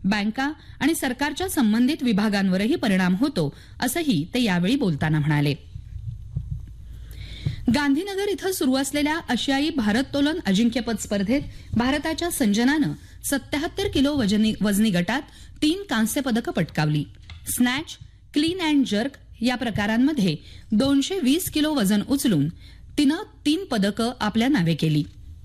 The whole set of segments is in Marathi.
बँका आणि सरकारच्या संबंधित विभागांवरही परिणाम होतो असंही ते यावेळी बोलताना म्हणाले. गांधीनगर इथं सुरू असलेल्या आशियाई भारोत्तोलन अजिंक्यपद स्पर्धेत भारताच्या संजनानं 77 किलो वजनी गटात 3 कांस्य पदकं पटकावली. स्नॅच, क्लीन अँड जर्क या प्रकारांमध्ये 220 किलो वजन उचलून तिनं 3 पदकं आपल्या नावे केली.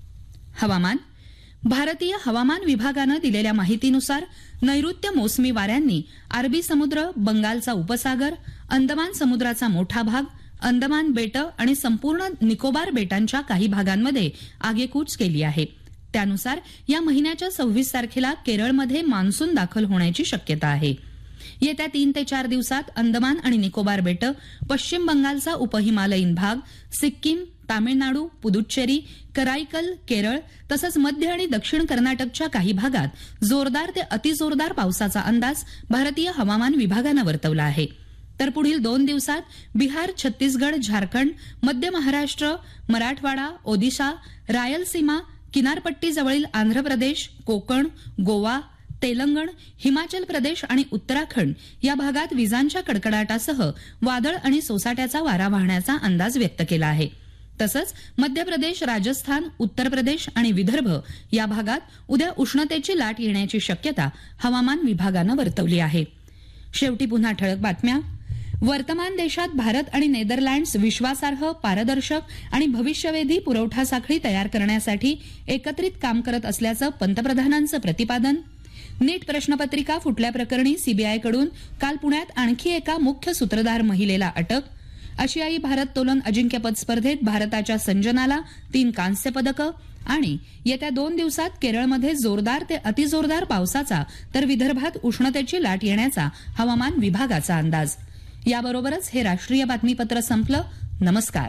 हवामान. भारतीय हवामान विभागानं दिलेल्या माहितीनुसार नैऋत्य मोसमी वाऱ्यांनी अरबी समुद्र, बंगालचा उपसागर, अंदमान समुद्राचा मोठा भाग, अंदमान बेटं आणि संपूर्ण निकोबार बेटांच्या काही भागांमध्ये आगेकूच केली आहे. त्यानुसार या महिन्याच्या 26 तारखेला केरळमध्ये मान्सून दाखल होण्याची शक्यता आहे. येत्या 3 ते 4 दिवसात अंदमान आणि निकोबार बेटं, पश्चिम बंगालचा उपहिमालयीन भाग, सिक्कीम, तामिळनाडू, पुदुच्चेरी, कराईकल, केरळ तसंच मध्य आणि दक्षिण कर्नाटकच्या काही भागात जोरदार ते अतिजोरदार पावसाचा अंदाज भारतीय हवामान विभागानं वर्तवला आहे. तर पुढील 2 दिवसात बिहार, छत्तीसगड, झारखंड, मध्य महाराष्ट्र, मराठवाडा, ओदिशा, रायलसीमा, किनारपट्टीजवळील आंध्र प्रदेश, कोकण, गोवा, तेलंगण, हिमाचल प्रदेश आणि उत्तराखंड या भागात विजांच्या कडकडाटासह वादळ आणि सोसाट्याचा वारा वाहण्याचा अंदाज व्यक्त केला आहे. तसंच मध्य प्रदेश, राजस्थान, उत्तर प्रदेश आणि विदर्भ या भागात उद्या उष्णतेची लाट येण्याची शक्यता हवामान विभागानं वर्तवली आहे. शेवटी पुन्हा ठळक बातम्या. वर्तमान देशात भारत आणि नेदरलँड्स विश्वासार्ह, पारदर्शक आणि भविष्यवेधी पुरवठा साखळी तयार करण्यासाठी एकत्रित काम करत असल्याचं पंतप्रधानांचं प्रतिपादन. नीट प्रश्नपत्रिका फुटल्याप्रकरणी सीबीआयकडून काल पुण्यात आणखी एका मुख्य सूत्रधार महिलेला अटक. आशियाई भारोत्तोलन अजिंक्यपद स्पर्धेत भारताच्या संजनाला 3 कांस्य पदकं आणि येत्या 2 दिवसात केरळमध्ये जोरदार ते अतिजोरदार पावसाचा तर विदर्भात उष्णतेची लाट येण्याचा हवामान विभागाचा अंदाज. याबरोबरच हे राष्ट्रीय बातमीपत्र संपलं. नमस्कार.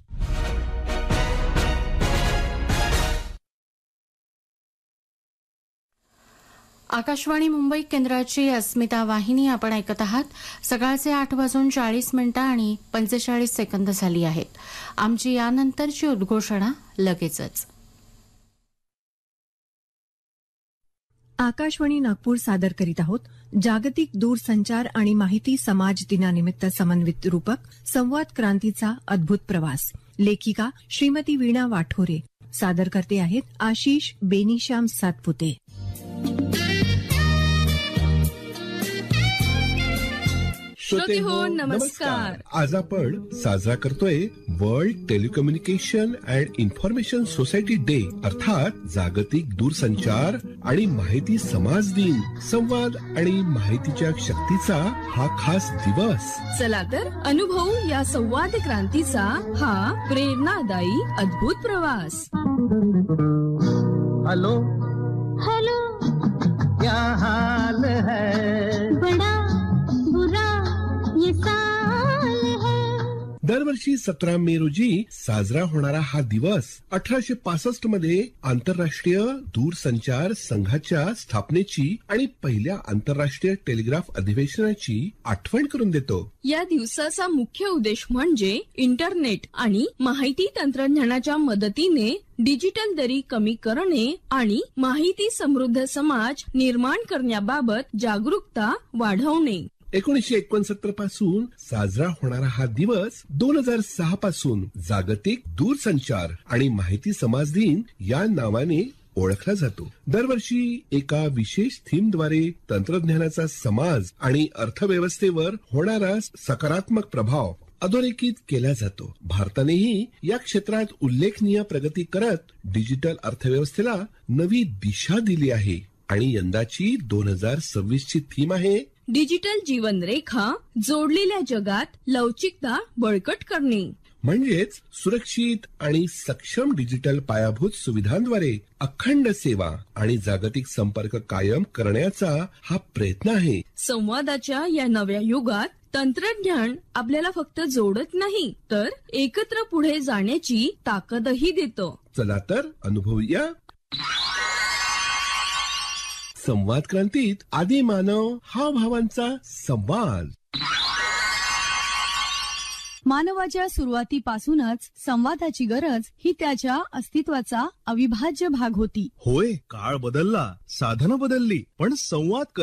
आकाशवाणी मुंबई केंद्राची अस्मिता वाहिनी आपण ऐकत आहात. सकाळचे 8:40 आणि 45 सेकंद झाली आहेत. आमची यानंतरची उद्घोषणा लगेचच. आकाशवाणी नागपूर सादर करीत आहोत जागतिक दूरसंचार आणि माहिती समाज दिनानिमित्त समन्वित रूपक संवाद क्रांतीचा अद्भुत प्रवास. लेखिका श्रीमती वीणा वाठोरे. सादर करते आहेत आशिष बेनीश्याम सातपुते. श्रोते हो, नमस्कार. आज आपण साजरा करतोय world telecommunication and information society day, अर्थात जागतिक दूरसंचार आणि माहिती समाज दिन. संवाद आणि माहितीच्या शक्तीचा हा खास दिवस. चला तर अनुभवू या संवाद क्रांतीचा हा प्रेरणादायी अद्भुत प्रवास. हेलो हेलो, क्या हाल है? बड़ा बुरा ये साल है. दरवर्षी 17 मे रोजी साजरा होणारा हा दिवस 1865 मध्ये आंतरराष्ट्रीय दूरसंचार संघाच्या स्थापनेची आणि पहिल्या आंतरराष्ट्रीय टेलिग्राफ अधिवेशनाची आठवण करून देतो. या दिवसाचा मुख्य उद्देश म्हणजे इंटरनेट आणि माहिती तंत्रज्ञानाच्या मदतीने डिजिटल दरी कमी करणे आणि माहिती समृद्ध समाज निर्माण करण्याबाबत जागरूकता वाढवणे. 1969 पासून साजरा होणारा हा दिवस 2006 पासून जागतिक दूरसंचार आणि माहिती समाज दिन या नावाने ओळखला जातो. दरवर्षी एका विशेष थीमद्वारे तंत्रज्ञानाचा समाज आणि अर्थव्यवस्थेवर होणारा सकारात्मक प्रभाव अधोरेखित केला जातो. भारतानेही या क्षेत्रात उल्लेखनीय प्रगती करत डिजिटल अर्थव्यवस्थेला नवी दिशा दिली आहे आणि यंदाची 2026 ची थीम आहे डिजिटल जीवनरेखा, जोडलेल्या जगात लवचिकता बळकट करणे. म्हणजेच सुरक्षित आणि सक्षम डिजिटल पायाभूत सुविधांद्वारे अखंड सेवा आणि जागतिक संपर्क कायम करण्याचा हा प्रयत्न आहे. संवादाच्या या नव्या युगात तंत्रज्ञान आपल्याला फक्त जोडत नाही तर एकत्र पुढे जाण्याची ताकदही देतं. चला तर अनुभवूया. संवाद क्रांतीत आदी मानव हावभावांचा संवाद. मानवाच्या सुरुवातीपासूनच संवादाची गरज ही त्याच्या अस्तित्वाचा अविभाज्य भाग होती. होय, काळ बदलला, साधनं बदलली, पण संवाद